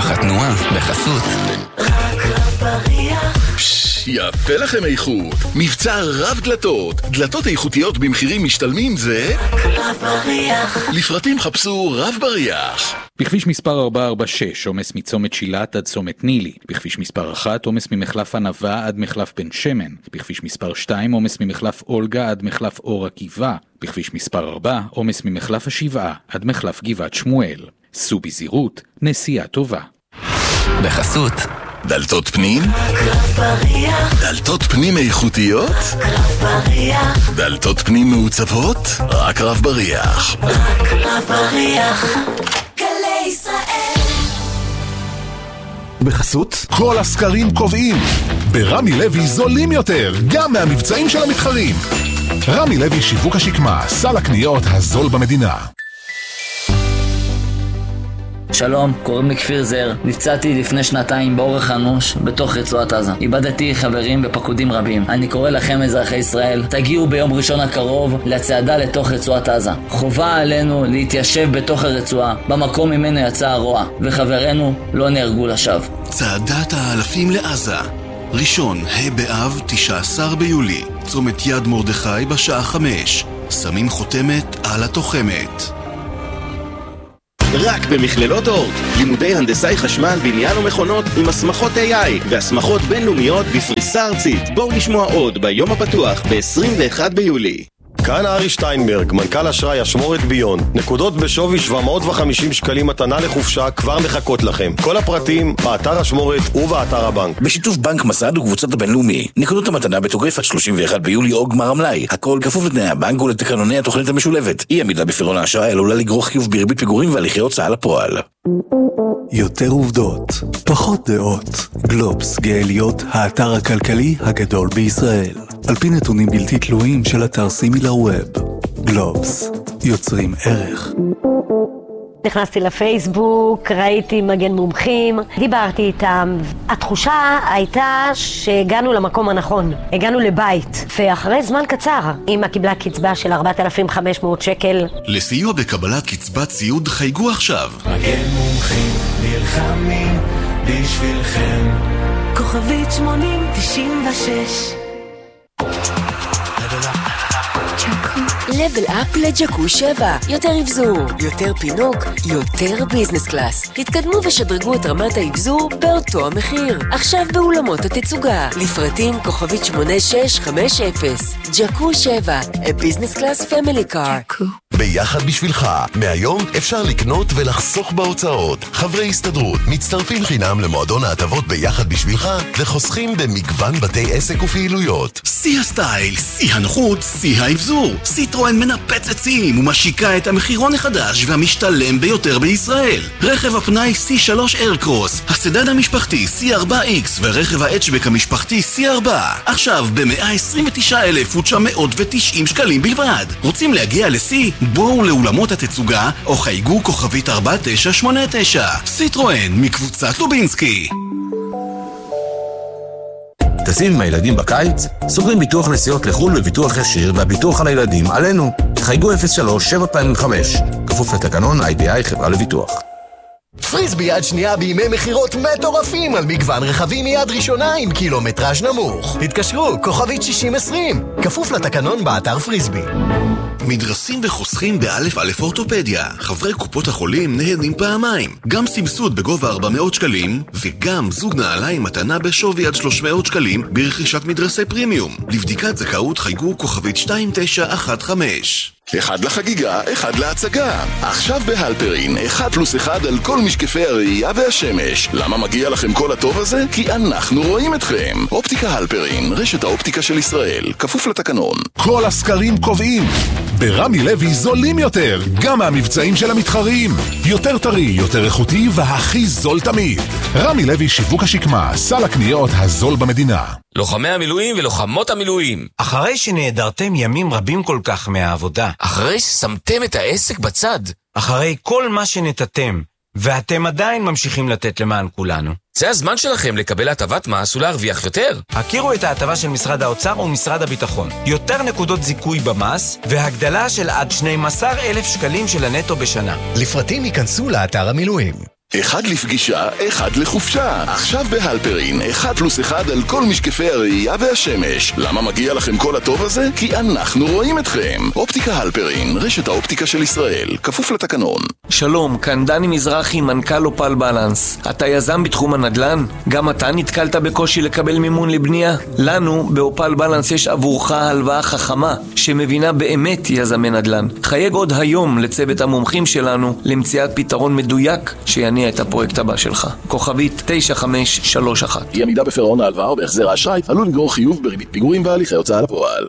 כוח התנועה בחסות רק רב בריח. יפה לכם איכות. מבצע רב דלתות. דלתות איכותיות במחירים משתלמים זה רק רב בריח. לפרטים חפשו רב בריח. בכביש מספר 446, עומס מצומת שילת עד צומת נילי. בכביש מספר 1, עומס ממחלף ענבה עד מחלף בן שמן. בכביש מספר 2, עומס ממחלף אולגה עד מחלף אור עקיבא. בכביש מספר 4, עומס ממחלף השבעה עד מחלף גבעת שמואל. סעו בזהירות, נסיעה טובה. בחסות דלתות פנים? רק רב בריח. דלתות פנים איכותיות? רק רב בריח. דלתות פנים מעוצבות? רק רב בריח. רק רב בריח. גלי ישראל. בחסות כל הסקרים קובעים ברמי לוי זולים יותר גם מהמבצעים של המתחרים. רמי לוי שיווק השקמה, סל הקניות הזול במדינה. שלום, קוראים לי כפיר זר. נפצעתי לפני שנתיים באורח אנוש בתוך רצועת עזה. איבדתי חברים ופקודים רבים. אני קורא לכם אזרחי ישראל, תגיעו ביום ראשון הקרוב לצעדה לתוך רצועת עזה. חובה עלינו להתיישב בתוך הרצועה, במקום ממנו יצא הרוע, וחברינו לא נהרגו לשווא. צעדת האלפים לעזה, ראשון, באב, 19 ביולי, צומת יד מרדכי בשעה 5. שמים חותמת על התוחמת. רק במכללות אורט, לימודי הנדסאי חשמל, בניין ומכונות עם הסמכות AI והסמכות בינלאומיות בפריסה ארצית. בואו לשמוע עוד ביום הפתוח ב-21 ביולי. כאן ארי שטיינברג, מנכ"ל אשראי אשמורת ביון. נקודות בשווי 750 שקלים מתנה לחופשה כבר מחכות לכם. כל הפרטים באתר אשמורת ובאתר הבנק. בשיתוף בנק מסד וקבוצת הבינלאומי. נקודות המתנה בתוקף עד 31 ביולי או גמר המלאי. הכל כפוף לתנאי הבנק ולתקנוני התוכנית המשולבת. אי עמידה בפירעון האשראי עלולה לגרור חיוב בריבית פיגורים והליכי הוצאה לפועל. יותר עובדות, פחות דעות. גלובס גאליות, האתר הכלכלי הגדול בישראל. על פי נתונים בלתי תלויים של אתר סימילר ווב. גלובס, יוצרים ערך. נכנסתי לפייסבוק, ראיתי מגן מומחים, דיברתי איתם. התחושה הייתה שהגענו למקום הנכון, הגענו לבית, ואחרי זמן קצר אמא קיבלה קצבה של 4,500 שקל. לסיוע בקבלת קצבת ציוד חייגו עכשיו. מגן מומחים נלחמים בשבילכם. כוכבית 8096. לבל אפ לג'קו 7. יותר אבזור, יותר פינוק, יותר ביזנס קלאס. תתקדמו ושדרגו את רמת האבזור באותו המחיר. עכשיו באולמות התצוגה. לפרטים כוכבית 8650. ג'קו 7. A business class family car. ביחד בשבילך. מהיום אפשר לקנות ולחסוך בהוצאות. חברי הסתדרות מצטרפים חינם למועדון ההטבות ביחד בשבילך וחוסכים במגוון בתי עסק ופעילויות. שיא הסטייל, שיא הנוחות, שיא האבזור. סיטרואן מנפץ עצים ומשיקה את המחירון החדש והמשתלם ביותר בישראל. רכב הפנאי C3 איירקרוס, הסדן המשפחתי C4X ורכב ההצ'בק המשפחתי C4. עכשיו ב-129,990 שקלים בלבד. רוצים להגיע ל-C? בואו לאולמות התצוגה או חייגו כוכבית 4989. סיטרואן מקבוצת לובינסקי. טסים עם הילדים בקיץ? סוגרים ביטוח נסיעות לחול בביטוח ישיר והביטוח על הילדים עלינו. חייגו 03-725. כפוף לתקנון IDI חברה לביטוח. פריסבי יד שנייה בימי מחירות מטורפים על מגוון רכבים מיד ראשונה עם קילומטראז' נמוך. תתקשרו, כוכבית 6020. כפוף לתקנון באתר פריסבי. מדרסים וחוסכים באלף אלף אורתופדיה. חברי קופות החולים נהנים פעמיים. גם סבסוד בגובה 400 שקלים, וגם זוג נעליים מתנה בשווי עד 300 שקלים ברכישת מדרסי פרימיום. לבדיקת זכאות חייגו כוכבית 2915. אחד לחגיגה, אחד להצגה. עכשיו בהלפרין, 1+1 על כל משקפי הראייה והשמש. למה מגיע לכם כל הטוב הזה? כי אנחנו רואים אתכם. אופטיקה הלפרין, רשת האופטיקה של ישראל, כפוף לתקנון. כל הסקרים קובעים ברמי לוי זולים יותר גם מהמבצעים של המתחרים. יותר טרי, יותר איכותי והכי זול תמיד. רמי לוי שיווק השקמה, סל הקניות הזול במדינה. לוחמי המילואים ולוחמות המילואים, אחרי שנעדרתם ימים רבים כל כך מהעבודה, אחרי ששמתם את העסק בצד, אחרי כל מה שנתתם ואתם עדיין ממשיכים לתת למען כולנו, זה הזמן שלכם לקבל הטבת מס ולהרוויח יותר. הכירו את ההטבה של משרד האוצר ומשרד הביטחון. יותר נקודות זיכוי במס והגדלה של עד 12,000 שקלים של הנטו בשנה. לפרטים ייכנסו לאתר המילואים. אחד לפגישה, אחד לחופשה. עכשיו בהלפרין, 1+1 על כל משקפי הראייה והשמש. למה מגיע לכם כל הטוב הזה? כי אנחנו רואים אתכם. אופטיקה הלפרין, רשת האופטיקה של ישראל, כפוף לתקנון. שלום, כאן דני מזרחי, מנכ"ל אופל בלנס. אתה יזם בתחום הנדל"ן? גם אתה נתקלת בקושי לקבל מימון לבנייה? לנו, באופל בלנס, יש עבורך הלוואה חכמה, שמבינה באמת יזמי נדל"ן. חייג עוד היום לצוות המומחים שלנו, למציאת פתרון מדויק שיניע את הפרויקט הבא שלך. כוכבית 9531. אי עמידה בפירעון ההלוואה או בהחזר האשראי עלול לגרור חיוב בריבית פיגורים והליכי הוצאה לפועל.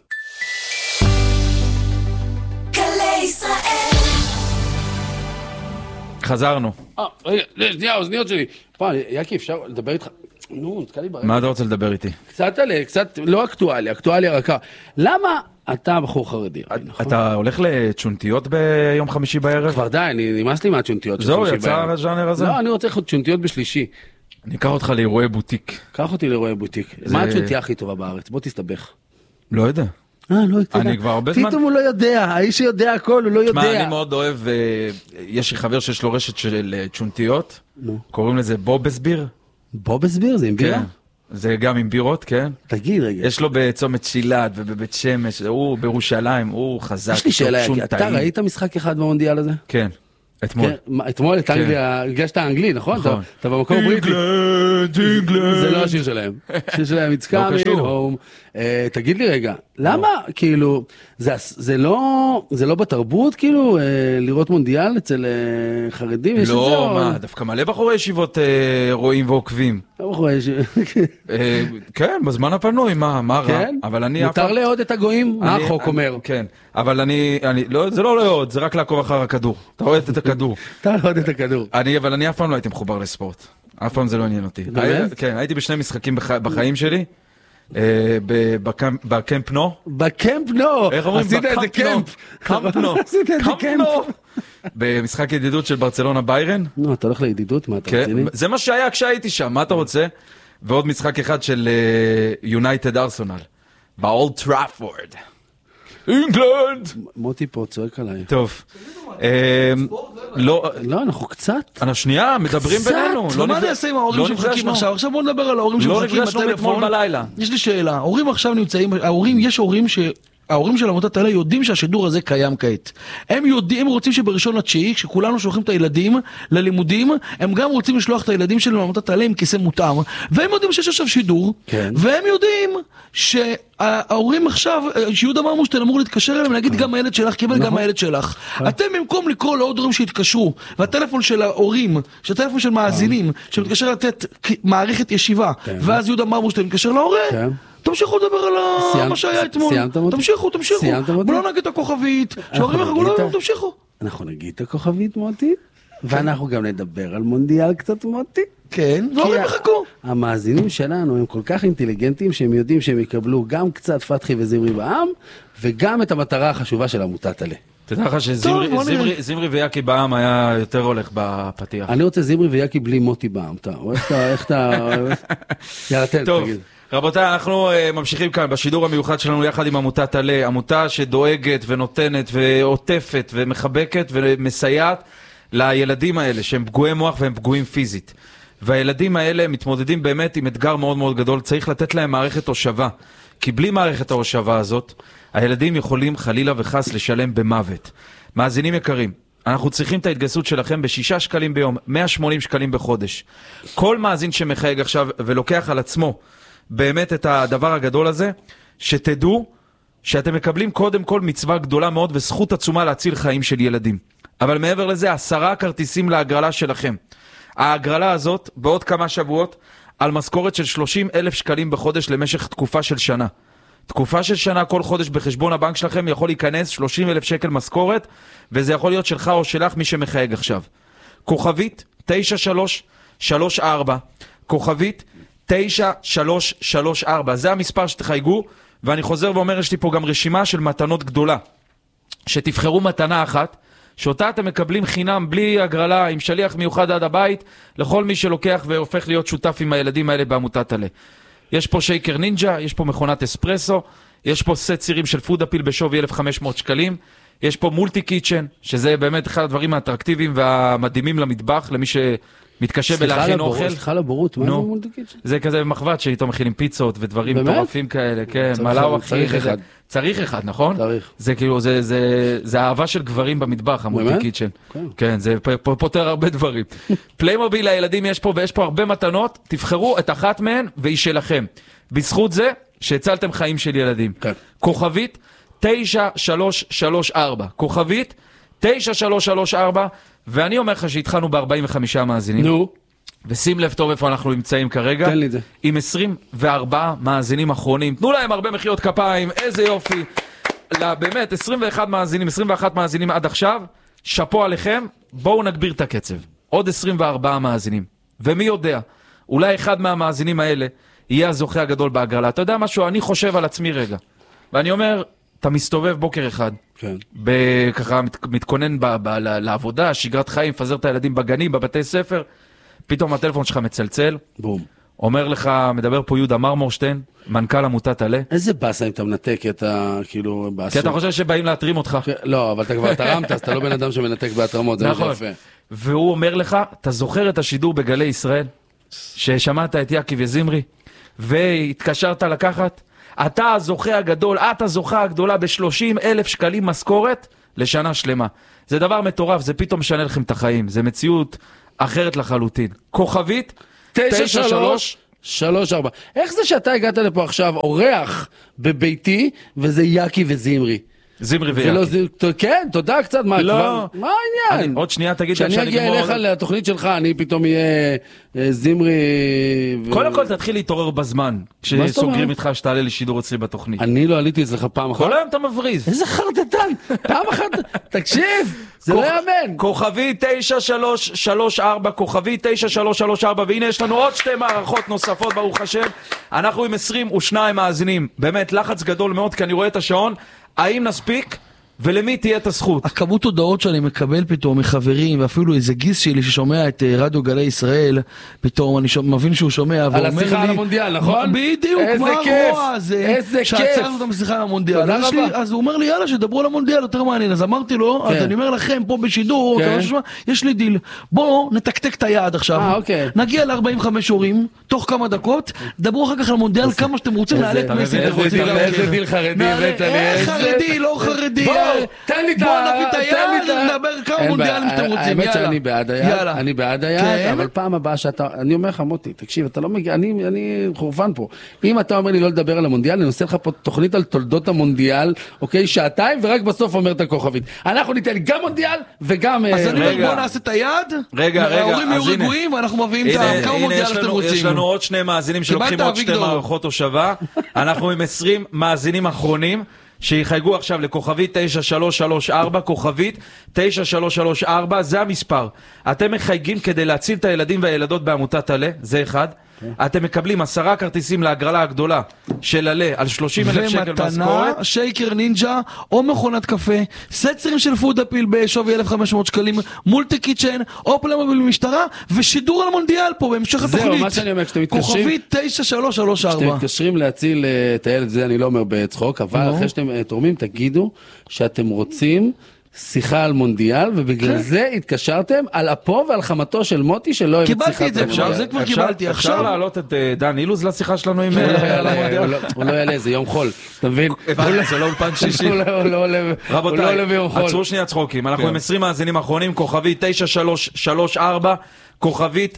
חזרנו. רגע, שנייה, האוזניות שלי. פעם, יקי, אפשר לדבר איתך? נו, נתקע לי ברקע. מה אתה רוצה לדבר איתי? קצת לא אקטואליה רכה. למה אתה בחור חרדי? אתה הולך לצ'ונטיות ביום חמישי בערב? כבר די, נמאס לי מהצ'ונטיות של זהו, חמישי יצא בערב. הז'אנר הזה? לא, אני רוצה צ'ונטיות בשלישי. אני אקח אותך לאירועי בוטיק. קח אותי לאירועי בוטיק. מה הצ'ונטיה הכי טובה בארץ? בוא תסתבך. לא יודע. לא יודע. אני כבר הרבה זמן... פתאום הוא לא יודע, האיש שיודע הכל, הוא לא יודע. תשמע, אני מאוד אוהב, יש לי חבר שיש לו רשת של צ'ונטיות, קוראים לזה בובסביר. בובסביר? זה עם בירה? זה גם עם בירות, כן. תגיד רגע. יש לו בצומת שילת ובבית שמש, הוא בירושלים, הוא חזק. יש לי שאלה, אתה ראית משחק אחד במונדיאל הזה? כן. אתמול. אתמול את אנגליה, הגשת האנגלי, נכון? אתה במקום בריטי. זה לא השיר שלהם. השיר שלהם, it's coming home. תגיד לי רגע, למה, כאילו, זה לא בתרבות, כאילו, לראות מונדיאל אצל חרדים? לא, מה, דווקא מלא בחורי ישיבות רואים ועוקבים. בחורי ישיבות. כן, בזמן הפנוי, מה רע? מותר לעוד את הגויים? מה החוק אומר? כן, אבל זה לא לעוד, זה רק לעקוב אחר הכדור. אתה רואה את הכדור. אתה רואה את הכדור. אבל אני אף פעם לא הייתי מחובר לספורט. אף פעם זה לא עניין אותי. כן, הייתי בשני משחקים בחיים שלי. בקמפ נו. בקמפ נו. איך אומרים? עשית איזה קמפ. קמפ נו. עשית איזה קמפ. במשחק ידידות של ברצלונה ביירן. נו, אתה הולך לידידות? מה אתה רציני? זה מה שהיה כשהייתי שם, מה אתה רוצה? ועוד משחק אחד של יונייטד ארסנל. באולד טראפורד. אינגלנד! מוטי פה צועק עליי. טוב. לא, אנחנו קצת. שנייה, מדברים בינינו. מה אני אעשה עם ההורים שמחכים עכשיו? עכשיו בואו נדבר על ההורים שמחכים בטלפון. יש לי שאלה. ההורים עכשיו נמצאים, יש הורים ההורים של עמותת האלה יודעים שהשידור הזה קיים כעת. הם רוצים שבראשון לתשיעי, כשכולנו שולחים את הילדים ללימודים, הם גם רוצים לשלוח את הילדים שלנו לעמותת האלה עם כיסא מותאם, והם יודעים שיש עכשיו שידור, והם יודעים שההורים עכשיו, שיהודה אמרנו שאתם אמור להתקשר אליהם, להגיד גם הילד שלך קיבל גם הילד שלך. אתם במקום לקרוא לעוד הורים שהתקשרו, והטלפון של ההורים, שהטלפון של מאזינים, שמתקשר לתת מערכת ישיבה, ואז יהודה אמרנו שאתם מתקשר להורה, תמשיכו לדבר על מה שהיה אתמול. תמשיכו. בוא לא נגיד את הכוכבית. שהורים יחכו, לא, תמשיכו. אנחנו נגיד את הכוכבית, מוטי, ואנחנו גם נדבר על מונדיאל קצת, מוטי. כן, והורים יחכו. המאזינים שלנו הם כל כך אינטליגנטים שהם יודעים שהם יקבלו גם קצת פתחי וזמרי בעם, וגם את המטרה החשובה של עמותת עלה. תדע לך שזמרי ויקי בעם היה יותר הולך בפתיח. אני רוצה זמרי ויקי בלי מוטי בעם. איך אתה... יאללה, תגיד. רבותיי, אנחנו ממשיכים כאן בשידור המיוחד שלנו יחד עם עמותת עלה, עמותה שדואגת ונותנת ועוטפת ומחבקת ומסייעת לילדים האלה שהם פגועי מוח והם פגועים פיזית. והילדים האלה מתמודדים באמת עם אתגר מאוד מאוד גדול, צריך לתת להם מערכת הושבה. כי בלי מערכת ההושבה הזאת, הילדים יכולים חלילה וחס לשלם במוות. מאזינים יקרים, אנחנו צריכים את ההתגייסות שלכם ב6 שקלים ביום, 180 שקלים בחודש. כל מאזין שמחייג עכשיו ולוקח על עצמו באמת את הדבר הגדול הזה, שתדעו שאתם מקבלים קודם כל מצווה גדולה מאוד וזכות עצומה להציל חיים של ילדים. אבל מעבר לזה, 10 כרטיסים להגרלה שלכם. ההגרלה הזאת בעוד כמה שבועות על משכורת של 30,000 שקלים בחודש למשך תקופה של שנה. תקופה של שנה כל חודש בחשבון הבנק שלכם יכול להיכנס 30,000 שקל משכורת, וזה יכול להיות שלך או שלך מי שמחייג עכשיו. כוכבית 9334, כוכבית 9334, זה המספר שתחייגו, ואני חוזר ואומר, יש לי פה גם רשימה של מתנות גדולה, שתבחרו מתנה אחת, שאותה אתם מקבלים חינם בלי הגרלה, עם שליח מיוחד עד הבית, לכל מי שלוקח והופך להיות שותף עם הילדים האלה בעמותת עלה. יש פה שייקר נינג'ה, יש פה מכונת אספרסו, יש פה סט צירים של פוד אפיל בשווי 1,500 שקלים, יש פה מולטי קיצ'ן, שזה באמת אחד הדברים האטרקטיביים והמדהימים למטבח, למי מתקשה בלהכין אוכל. סליחה לבורות, מה זה מולטי קיצ'ן? זה כזה מחבת שאיתו מכינים פיצות ודברים מטורפים כאלה, כן, מלאו הכי... צריך אחד, נכון? צריך. זה כאילו, זה האהבה של גברים במטבח, המולטי קיצ'ן. כן, זה פותר הרבה דברים. פליימוביל לילדים יש פה, ויש פה הרבה מתנות, תבחרו את אחת מהן והיא שלכם. בזכות זה שהצלתם חיים של ילדים. כוכבית 9334. כוכבית 9334, ואני אומר לך שהתחלנו ב-45 מאזינים. נו. ושים לב טוב איפה אנחנו נמצאים כרגע. תן לי זה. עם 24 מאזינים אחרונים. תנו להם הרבה מחיאות כפיים, איזה יופי. באמת, 21 מאזינים עד עכשיו. שפו עליכם, בואו נגביר את הקצב. עוד 24 מאזינים. ומי יודע, אולי אחד מהמאזינים האלה יהיה הזוכה הגדול בהגרלה. אתה יודע משהו? אני חושב על עצמי רגע. ואני אומר, אתה מסתובב בוקר אחד. כן. ככה מתכונן לעבודה, שגרת חיים, מפזר את הילדים בגנים, בבתי ספר. פתאום הטלפון שלך מצלצל. בום. אומר לך, מדבר פה יהודה מרמורשטיין, מנכ"ל עמותת עלה. איזה באסה אם אתה מנתק את ה... כאילו... כי אתה חושב שבאים להתרים אותך. לא, אבל אתה כבר תרמת, אז אתה לא בן אדם שמנתק בהתרמות, זה נכון. יפה. והוא אומר לך, אתה זוכר את השידור בגלי ישראל, ששמעת את יעקב זמרי, והתקשרת לקחת? אתה הזוכה הגדול, את הזוכה הגדולה ב-30,000 שקלים משכורת לשנה שלמה. זה דבר מטורף, זה פתאום משנה לכם את החיים, זה מציאות אחרת לחלוטין. כוכבית 9334. איך זה שאתה הגעת לפה עכשיו אורח בביתי, וזה יעקב וזמרי? זמרי ויעקב. כן, תודה קצת, מה לא. מה העניין? עוד שנייה תגיד שאני אגיע אליך לתוכנית שלך, אני פתאום אהיה זמרי... קודם כל תתחיל להתעורר בזמן, כשסוגרים איתך שתעלה לשידור אצלי בתוכנית. אני לא עליתי אצלך פעם אחת. כל היום אתה מבריז. איזה חרטטן, פעם אחת, תקשיב, זה לא יאמן. כוכבי 9334, כוכבי 9334, והנה יש לנו עוד 2 מערכות נוספות, ברוך השם. אנחנו עם 22 מאזינים, באמת לחץ גדול מאוד, כי אני רואה את השעון. האם נספיק? ולמי תהיה את הזכות? הכמות הודעות שאני מקבל פתאום מחברים, ואפילו איזה גיס שלי ששומע את רדיו גלי ישראל, פתאום אני מבין שהוא שומע על השיחה על המונדיאל, נכון? בדיוק, מה הרוע הזה? איזה כיף. שעצרנו אותם בשיחה על המונדיאל. אז הוא אומר לי, יאללה, שדברו על המונדיאל, יותר מעניין. אז אמרתי לו, אז אני אומר לכם, פה בשידור, יש לי דיל. בואו נתקתק את היעד עכשיו. נגיע ל-45 הורים, תוך כמה דקות, דברו אחר כך על המונדיאל, כמה שאתם רוצים, נעלה את מסי. איזה דיל חרדי, חרדי, לא חרדי. תן לי בוא נביא את היד, נדבר כמה מונדיאלים אתם רוצים, האמת שאני בעד היד, אני בעד היד, אבל פעם הבאה שאתה, אני אומר לך מוטי, תקשיב, אתה לא מגיע, אני חורפן פה, אם אתה אומר לי לא לדבר על המונדיאל, אני עושה לך פה תוכנית על תולדות המונדיאל, אוקיי, 2 שעות, ורק בסוף אומר את הכוכבית. אנחנו ניתן גם מונדיאל וגם... אז אני אומר, בוא נעשה את היד, ההורים יהיו רגועים, ואנחנו מביאים את כמה מונדיאל אתם רוצים. יש לנו עוד 2 מאזינים שלוקחים עוד 2 מערכות הושבה, אנחנו עם 20 מאזינים אחרונים, שיחייגו עכשיו לכוכבית 9334, כוכבית 9334, זה המספר. אתם מחייגים כדי להציל את הילדים והילדות בעמותת עלה, זה אחד. אתם מקבלים 10 כרטיסים להגרלה הגדולה של עלה על 30,000 שקל משכורת. ומתנה, שייקר נינג'ה או מכונת קפה, סצרים של פוד אפיל בשווי 1,500 שקלים, מולטי קיצ'ן, או פליימוביל משטרה, ושידור על המונדיאל פה בהמשך התוכנית. זהו, מה שאני אומר, כשאתם מתקשרים... כוכבית 9334. כשאתם מתקשרים להציל את הילד, זה אני לא אומר בצחוק, אבל אחרי שאתם תורמים, תגידו שאתם רוצים... שיחה על מונדיאל, ובגלל זה התקשרתם על אפו ועל חמתו של מוטי שלא אוהב את שיחת המונדיאל. זה כבר קיבלתי. אפשר להעלות את דן אילוז לשיחה שלנו עם המונדיאל? הוא לא יעלה, זה יום חול, אתה מבין? זה לא אולפן שישי. רבותיי, עצרו שנייה צחוקים. אנחנו עם 20 מאזינים האחרונים, כוכבית 9334, כוכבית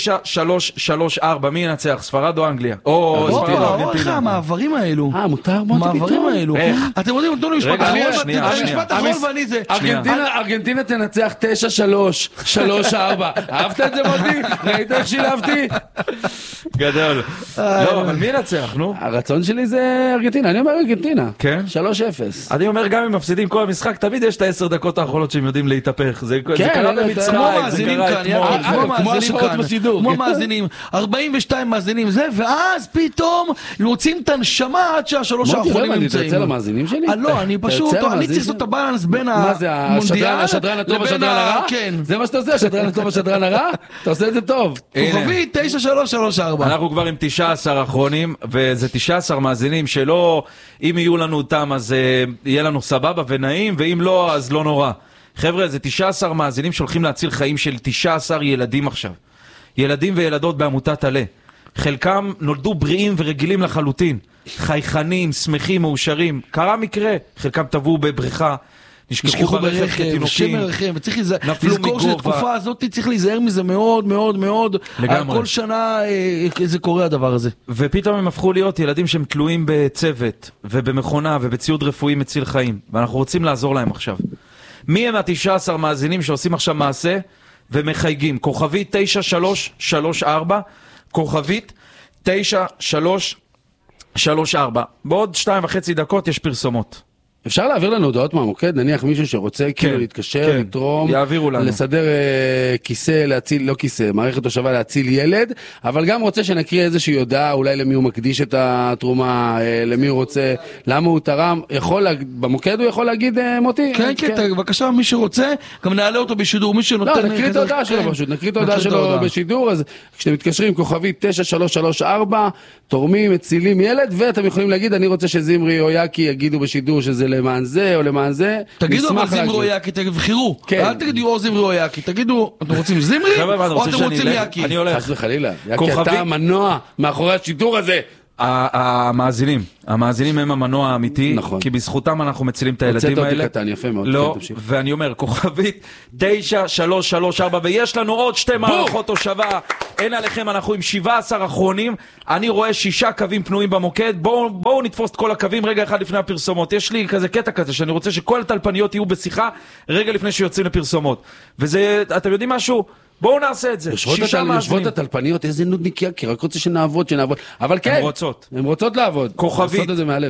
9334, מי ינצח? ספרד או אנגליה? או ספרד או ארגנטינה? איך המעברים האלו? מותר המעברים האלו. אתם יודעים, תנו לי משפט אחרון. המשפט אחרון ואני זה. ארגנטינה תנצח 9334. אהבת את זה מוטי? ראית איך שילבתי? גדול. לא, אבל מי ינצח, נו? הרצון שלי זה ארגנטינה, אני אומר ארגנטינה. כן? 3-0. אני אומר גם אם מפסידים כל המשחק, תמיד יש את 10 דקות האחרונות שהם יודעים להתהפך. זה קרה במצרים, זה קרה אתמול. כמו מאזינים, 42 מאזינים זה, ואז פתאום יוצאים את הנשמה עד שה3 האחרונים נמצאים. אתה יוצא למאזינים שלי? לא, אני פשוט, אני צריך לעשות את הבאלנס בין המונדיאל. השדרן הטוב השדרן הרע? כן. זה מה שאתה עושה, השדרן הטוב השדרן הרע? אתה עושה את זה טוב. כוכבי 9334. אנחנו כבר עם 19 אחרונים, וזה 19 מאזינים שלא, אם יהיו לנו אותם אז יהיה לנו סבבה ונעים, ואם לא אז לא נורא. חבר'ה, זה 19 מאזינים שהולכים להציל חיים של 19 ילדים עכשיו. ילדים וילדות בעמותת עלה. חלקם נולדו בריאים ורגילים לחלוטין. חייכנים, שמחים, מאושרים. קרה מקרה. חלקם טבעו בבריכה. נשכחו ברכב כתינוקים, וצריך לזכור שבתקופה הזאת צריך להיזהר מזה מאוד מאוד מאוד, כל שנה זה קורה הדבר הזה. ופתאום הם הפכו להיות ילדים שהם תלויים בצוות ובמכונה ובציוד רפואי מציל חיים, ואנחנו רוצים לעזור להם עכשיו. מי הם ה-19 מאזינים שעושים עכשיו מעשה ומחייגים? כוכבית 9334, כוכבית 9334. בעוד 2.5 דקות יש פרסומות. אפשר להעביר לנו הודעות מהמוקד, נניח מישהו שרוצה כאילו להתקשר, לתרום, לסדר כיסא, להציל, לא כיסא, מערכת תושבה להציל ילד, אבל גם רוצה שנקריא איזושהי הודעה, אולי למי הוא מקדיש את התרומה, למי הוא רוצה, למה הוא תרם, במוקד הוא יכול להגיד מוטי? כן, כן, בבקשה, מי שרוצה, גם נעלה אותו בשידור, מי שנותן... לא, נקריא את ההודעה שלו פשוט, נקריא את ההודעה שלו בשידור, אז כשאתם מתקשרים כוכבית 9334, תורמים, מצילים ילד, ואתם יכולים להגיד, אני רוצה שזמרי או יאקי יגידו בשידור שזה למען זה או למען זה. תגידו אבל זמרי או יאקי, תבחירו. אל תגידו או זמרי או יאקי, תגידו, אתם רוצים זמרי או אתם רוצים יאקי? אני הולך. חס וחלילה. יאקי, אתה המנוע מאחורי השידור הזה. המאזינים הם המנוע האמיתי, כי בזכותם אנחנו מצילים את הילדים האלה. הוצאת אותי קטן, יפה מאוד. לא, ואני אומר, כוכבית 9334, ויש לנו עוד 2 מערכות תושבה, אין עליכם, אנחנו עם 17 אחרונים, אני רואה 6 קווים פנויים במוקד, בואו נתפוס את כל הקווים רגע אחד לפני הפרסומות. יש לי כזה קטע כזה, שאני רוצה שכל הטלפניות יהיו בשיחה, רגע לפני שיוצאים לפרסומות. וזה, אתם יודעים משהו? בואו נעשה את זה. יושבות הטלפניות, איזה נודניקיה, כי רק רוצה שנעבוד. אבל כן, הן רוצות לעבוד. כוכבית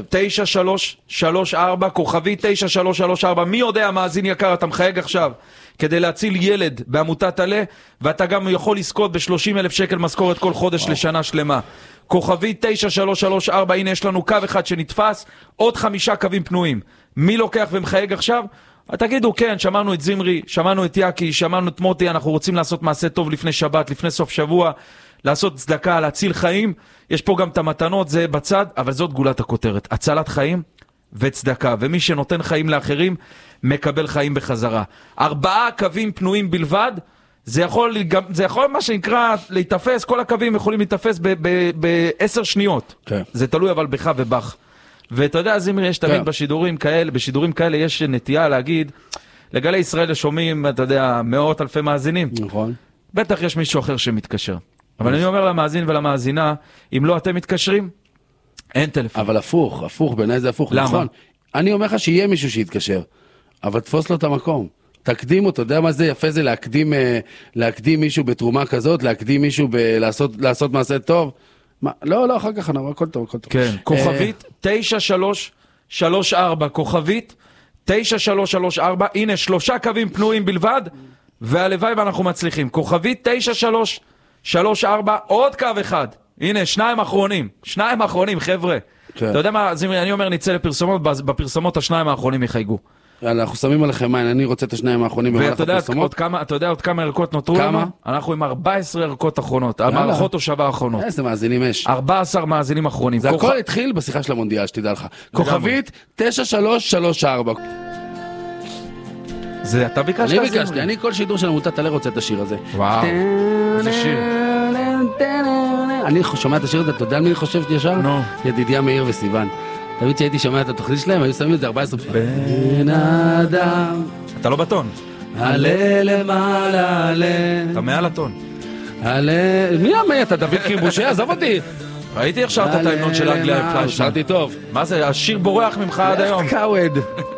9334, כוכבית 9334, מי יודע, מאזין יקר, אתה מחייג עכשיו כדי להציל ילד בעמותת עלה, ואתה גם יכול לזכות ב-30,000 שקל משכורת כל חודש לשנה שלמה. כוכבית 9334, הנה יש לנו קו אחד שנתפס, עוד 5 קווים פנויים. מי לוקח ומחייג עכשיו? תגידו, כן, שמענו את זמרי, שמענו את יאקי, שמענו את מוטי, אנחנו רוצים לעשות מעשה טוב לפני שבת, לפני סוף שבוע, לעשות צדקה, להציל חיים. יש פה גם את המתנות, זה בצד, אבל זאת גולת הכותרת. הצלת חיים וצדקה, ומי שנותן חיים לאחרים, מקבל חיים בחזרה. 4 קווים פנויים בלבד, זה יכול מה שנקרא להתאפס, כל הקווים יכולים להתאפס ב-10 שניות. כן. זה תלוי אבל בך ובך. ואתה יודע, זמרי, יש תמיד בשידורים כאלה יש נטייה להגיד, לגלי ישראל שומעים, אתה יודע, 100,000 מאזינים. נכון. בטח יש מישהו אחר שמתקשר. אבל אני אומר למאזין ולמאזינה, אם לא אתם מתקשרים, אין טלפון. אבל הפוך, בעיניי זה הפוך. למה? נכון. אני אומר לך שיהיה מישהו שיתקשר, אבל תפוס לו את המקום. תקדים אותו, אתה יודע מה זה יפה, זה להקדים מישהו בתרומה כזאת, להקדים מישהו לעשות מעשה טוב. לא, אחר כך נאמר, הכל טוב. כן, כוכבית 9334, כוכבית 9334, הנה 3 קווים פנויים בלבד, והלוואי ואנחנו מצליחים. כוכבית 9334, עוד קו אחד, הנה 2 אחרונים, חבר'ה. אתה יודע מה, אני אומר נצא לפרסומות, בפרסומות 2 האחרונים יחייגו. אנחנו שמים עליכם עין, אני רוצה את 2 האחרונים במהלך הפרסומות. ואתה יודע עוד כמה ערכות נותרו לנו? אנחנו עם 14 ערכות אחרונות, המערכות תושבה האחרונות. איזה מאזינים יש? 14 מאזינים אחרונים. זה הכל התחיל בשיחה של המונדיאל, שתדע לך. כוכבית 9334. זה אתה ביקשת? אני ביקשתי, אני כל שידור של עמותת עלה רוצה את השיר הזה. וואו, איזה שיר. אני שומע את השיר הזה, אתה יודע על מי אני חושבת ישר? ידידיה מאיר וסיוון. תמיד שהייתי שומע את התוכנית שלהם, היו שמים את זה 14 פעם. בן אדם. אתה לא בטון. עלה למעלה, עלה. אתה מעל הטון. עלה... מי אמר? אתה דוד קירבושי? עזוב אותי. ראיתי איך שרת את ההמנון של אנגליה עם פליישמן. שרתי טוב. מה זה? השיר בורח ממך עד היום. לך קאווד.